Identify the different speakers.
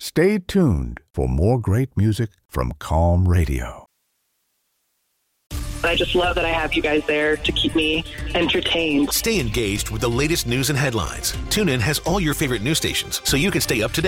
Speaker 1: Stay tuned for more great music from Calm Radio.
Speaker 2: I just love that I have you guys there to keep me entertained.
Speaker 3: Stay engaged with the latest news and headlines. TuneIn has all your favorite news stations, so you can stay up to date.